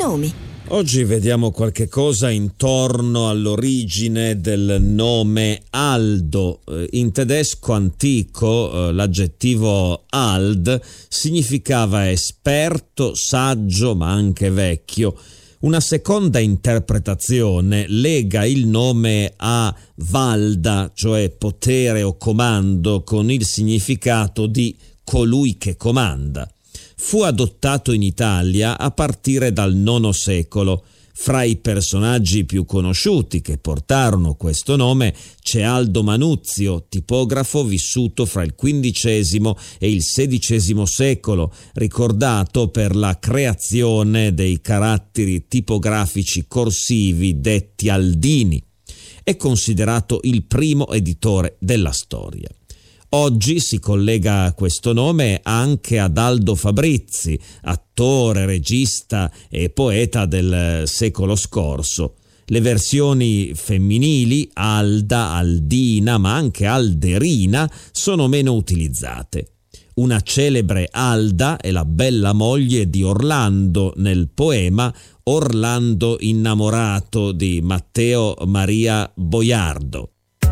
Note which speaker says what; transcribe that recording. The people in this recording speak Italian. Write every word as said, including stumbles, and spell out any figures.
Speaker 1: nomi.
Speaker 2: Oggi vediamo qualche cosa intorno all'origine del nome Aldo. In tedesco antico l'aggettivo alt significava esperto, saggio, ma anche vecchio. Una seconda interpretazione lega il nome a valda, cioè potere o comando, con il significato di colui che comanda. Fu adottato in Italia a partire dal nono secolo. Fra i personaggi più conosciuti che portarono questo nome c'è Aldo Manuzio, tipografo vissuto fra il quindicesimo e il sedicesimo secolo, ricordato per la creazione dei caratteri tipografici corsivi detti aldini. È considerato il primo editore della storia. Oggi si collega questo nome anche ad Aldo Fabrizi, attore, regista e poeta del secolo scorso. Le versioni femminili, Alda, Aldina, ma anche Alderina, sono meno utilizzate. Una celebre Alda è la bella moglie di Orlando nel poema Orlando innamorato di Matteo Maria Boiardo.